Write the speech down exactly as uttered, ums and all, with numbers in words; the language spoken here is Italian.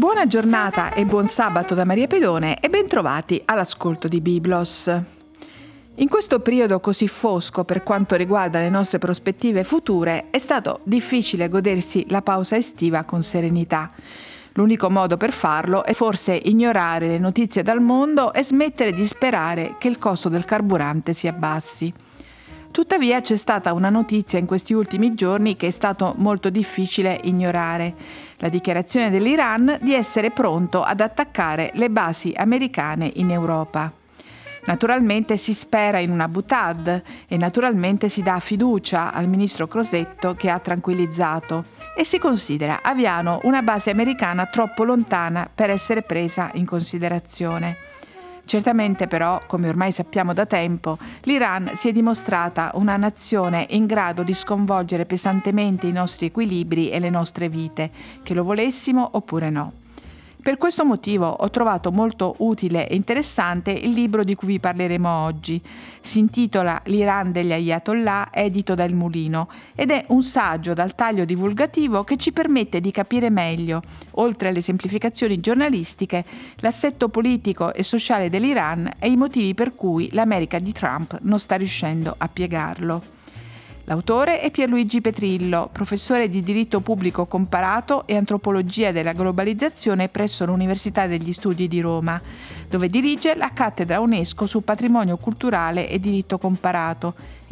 Buona giornata e buon sabato da Maria Pedone e bentrovati all'ascolto di Biblos. In questo periodo così fosco per quanto riguarda le nostre prospettive future, è stato difficile godersi la pausa estiva con serenità. L'unico modo per farlo è forse ignorare le notizie dal mondo e smettere di sperare che il costo del carburante si abbassi. Tuttavia c'è stata una notizia in questi ultimi giorni che è stato molto difficile ignorare: la dichiarazione dell'Iran di essere pronto ad attaccare le basi americane in Europa. Naturalmente si spera in una boutade e naturalmente si dà fiducia al ministro Crosetto, che ha tranquillizzato, e si considera Aviano una base americana troppo lontana per essere presa in considerazione. Certamente però, come ormai sappiamo da tempo, l'Iran si è dimostrata una nazione in grado di sconvolgere pesantemente i nostri equilibri e le nostre vite, che lo volessimo oppure no. Per questo motivo ho trovato molto utile e interessante il libro di cui vi parleremo oggi. Si intitola L'Iran degli Ayatollah, edito da Il Mulino, ed è un saggio dal taglio divulgativo che ci permette di capire meglio, oltre alle semplificazioni giornalistiche, l'assetto politico e sociale dell'Iran e i motivi per cui l'America di Trump non sta riuscendo a piegarlo. L'autore è Pierluigi Petrillo, professore di diritto pubblico comparato e antropologia della globalizzazione presso l'Università degli Studi di Roma, dove dirige la cattedra UNESCO su patrimonio culturale e diritto comparato,